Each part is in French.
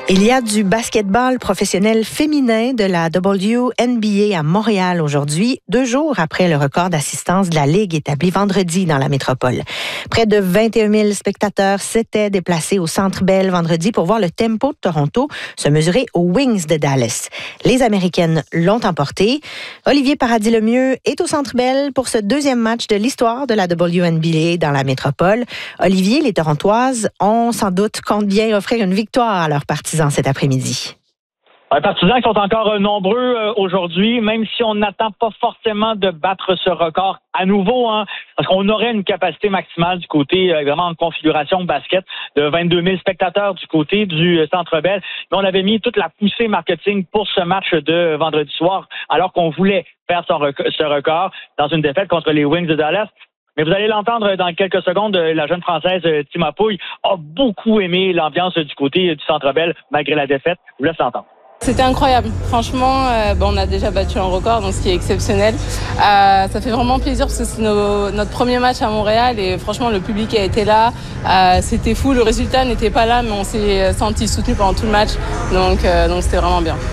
Il y a du basketball professionnel féminin de la WNBA à Montréal aujourd'hui, 2 jours après le record d'assistance de la Ligue établi vendredi dans la métropole. Près de 21 000 spectateurs s'étaient déplacés au Centre Bell vendredi pour voir le Tempo de Toronto se mesurer aux Wings de Dallas. Les Américaines l'ont emporté. Olivier Paradis-Lemieux est au Centre Bell pour ce 2e match de l'histoire de la WNBA dans la métropole. Olivier, les Torontoises ont sans doute compte bien offrir une victoire à leurs partisans cet après-midi. Les partisans qui sont encore nombreux aujourd'hui, même si on n'attend pas forcément de battre ce record à nouveau, parce qu'on aurait une capacité maximale du côté, vraiment en configuration basket, de 22 000 spectateurs du côté du Centre Bell. Mais on avait mis toute la poussée marketing pour ce match de vendredi soir, alors qu'on voulait faire ce record dans une défaite contre les Wings de Dallas. Mais vous allez l'entendre dans quelques secondes, la jeune Française Tima Pouille a beaucoup aimé l'ambiance du côté du Centre Bell malgré la défaite. Je vous laisse l'entendre. C'était incroyable. Franchement, on a déjà battu un record, donc ce qui est exceptionnel. Ça fait vraiment plaisir parce que c'est notre premier match à Montréal et franchement, le public a été là. C'était fou. Le résultat n'était pas là, mais on s'est senti soutenu pendant tout le match. Donc c'était vraiment bien.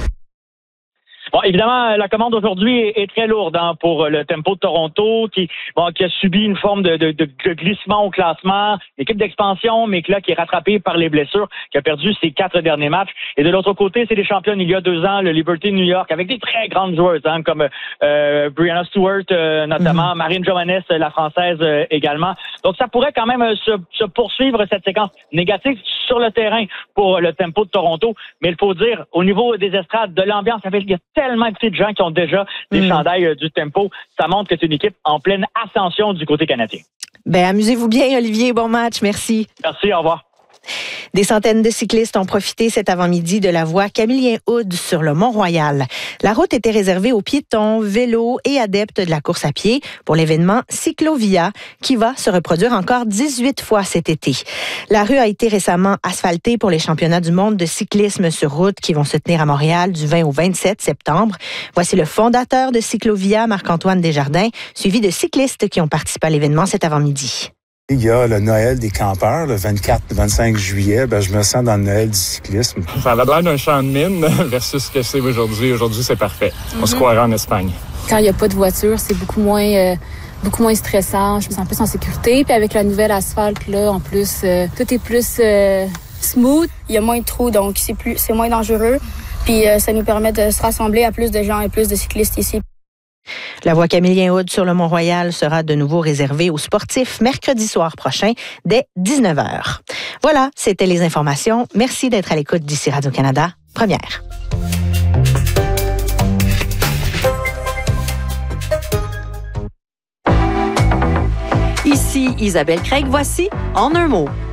Bon, évidemment, la commande aujourd'hui est très lourde pour le Tempo de Toronto qui a subi une forme de glissement au classement. L'équipe d'expansion, mais là, qui est rattrapée par les blessures, qui a perdu ses 4 derniers matchs. Et de l'autre côté, c'est les championnes il y a 2 ans, le Liberty de New York, avec des très grandes joueuses comme Brianna Stewart notamment, Marine Johannes, la Française également. Donc, ça pourrait quand même se poursuivre cette séquence négative sur le terrain pour le Tempo de Toronto. Mais il faut dire, au niveau des estrades, de l'ambiance, il y a tellement de gens qui ont déjà des chandails du Tempo. Ça montre que c'est une équipe en pleine ascension du côté canadien. Amusez-vous bien, Olivier. Bon match. Merci. Merci. Au revoir. Des centaines de cyclistes ont profité cet avant-midi de la voie Camillien-Houde sur le Mont-Royal. La route était réservée aux piétons, vélos et adeptes de la course à pied pour l'événement Cyclovia qui va se reproduire encore 18 fois cet été. La rue a été récemment asphaltée pour les championnats du monde de cyclisme sur route qui vont se tenir à Montréal du 20 au 27 septembre. Voici le fondateur de Cyclovia, Marc-Antoine Desjardins, suivi de cyclistes qui ont participé à l'événement cet avant-midi. Il y a le Noël des campeurs, le 24-25 juillet. Je me sens dans le Noël du cyclisme. Ça a l'air d'un champ de mine versus ce que c'est aujourd'hui. Aujourd'hui, c'est parfait. On se croirait en Espagne. Quand il n'y a pas de voiture, c'est beaucoup moins stressant. Je me sens plus en sécurité. Puis avec la nouvelle asphalte, là, en plus, tout est plus smooth. Il y a moins de trous, donc c'est moins dangereux. Puis ça nous permet de se rassembler à plus de gens et plus de cyclistes ici. La voie Camillien-Houde sur le Mont-Royal sera de nouveau réservée aux sportifs mercredi soir prochain dès 19h. Voilà, c'était les informations. Merci d'être à l'écoute d'ici Radio-Canada, première. Ici Isabelle Craig, voici En un mot.